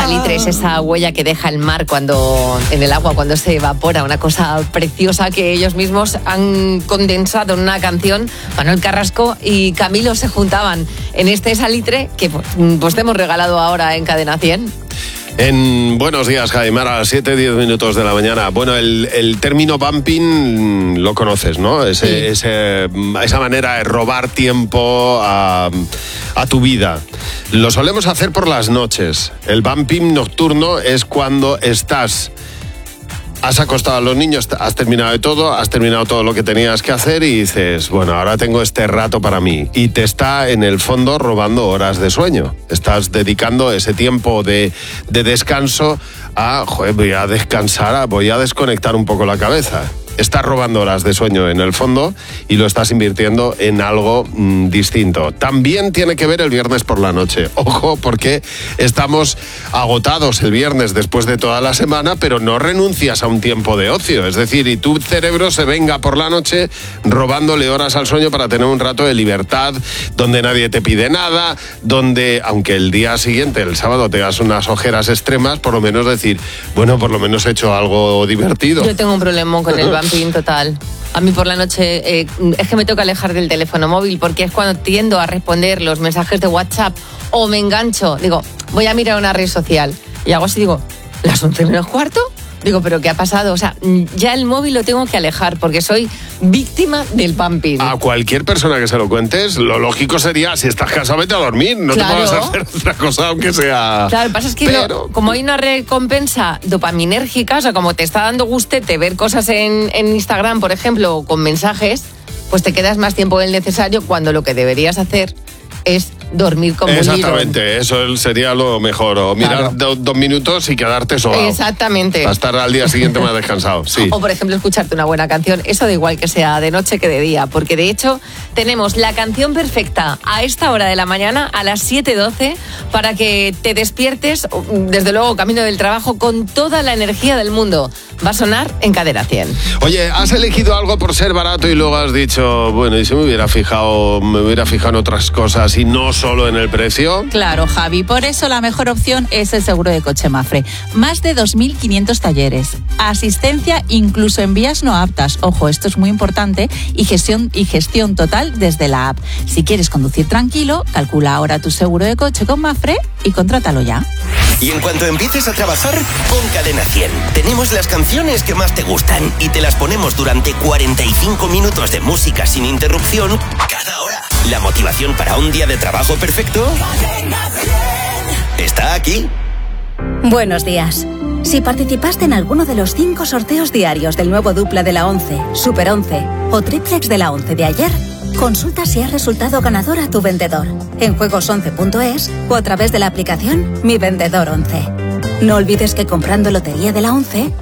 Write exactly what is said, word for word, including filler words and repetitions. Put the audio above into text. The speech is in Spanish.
salitre es esa huella que deja el mar cuando en el agua cuando se evapora, una cosa preciosa que ellos mismos han condensado en una canción. Manuel Carrasco y Camilo se juntaban en este salitre que pues te hemos regalado ahora en Cadena cien. En Buenos Días, Jaime, a las siete, diez minutos de la mañana. Bueno, el, el término bumping lo conoces, ¿no? Ese, sí. ese, esa manera de robar tiempo a, a tu vida. Lo solemos hacer por las noches. El bumping nocturno es cuando estás... Has acostado a los niños, has terminado de todo, has terminado todo lo que tenías que hacer y dices, bueno, ahora tengo este rato para mí. Y te está, en el fondo, robando horas de sueño. Estás dedicando ese tiempo de, de descanso a, joder, voy a descansar, voy a desconectar un poco la cabeza. Estás robando horas de sueño en el fondo y lo estás invirtiendo en algo mmm, distinto. También tiene que ver el viernes por la noche. Ojo, porque estamos agotados el viernes después de toda la semana, pero no renuncias a un tiempo de ocio. Es decir, y tu cerebro se venga por la noche robándole horas al sueño para tener un rato de libertad, donde nadie te pide nada, donde, aunque el día siguiente, el sábado, te das unas ojeras extremas, por lo menos decir, bueno, por lo menos he hecho algo divertido. Yo tengo un problema con el bumping total. A mí por la noche eh, es que me toca alejar del teléfono móvil porque es cuando tiendo a responder los mensajes de WhatsApp o me engancho. Digo, voy a mirar una red social y hago así, digo, ¿las once menos cuarto? Digo, ¿pero qué ha pasado? O sea, ya el móvil lo tengo que alejar porque soy víctima del bumping. A cualquier persona que se lo cuentes, lo lógico sería, si estás cansado, vete a dormir. No claro. te puedes hacer otra cosa, aunque sea... Claro, lo que pasa es que Pero... lo, como hay una recompensa dopaminérgica, o sea, como te está dando gustete ver cosas en, en Instagram, por ejemplo, con mensajes, pues te quedas más tiempo del necesario cuando lo que deberías hacer es dormir como un lirón. Exactamente, eso sería lo mejor. O mirar claro. do, dos minutos y quedarte sobao. Exactamente. Para estar al día siguiente más descansado. Sí. O, por ejemplo, escucharte una buena canción. Eso da igual que sea de noche que de día. Porque, de hecho, tenemos la canción perfecta a esta hora de la mañana, a las siete doce, para que te despiertes, desde luego, camino del trabajo, con toda la energía del mundo. Va a sonar en Cadena cien. Oye, ¿has elegido algo por ser barato y luego has dicho, bueno, y si me hubiera fijado, me hubiera fijado en otras cosas y no solo en el precio? Claro, Javi, por eso la mejor opción es el seguro de coche Mapfre. Más de dos mil quinientos talleres, asistencia incluso en vías no aptas, ojo, esto es muy importante, y gestión, y gestión total desde la app. Si quieres conducir tranquilo, calcula ahora tu seguro de coche con Mapfre y contrátalo ya. Y en cuanto empieces a trabajar, pon Cadena cien. Tenemos las canciones que más te gustan y te las ponemos durante cuarenta y cinco minutos de música sin interrupción cada hora. La motivación para un día de trabajo perfecto está aquí. Buenos días. Si participaste en alguno de los cinco sorteos diarios del nuevo dupla de la once, Super once o triplex de la once de ayer, consulta si has resultado ganador a tu vendedor en juegos once punto es o a través de la aplicación Mi Vendedor once. No olvides que comprando Lotería de la once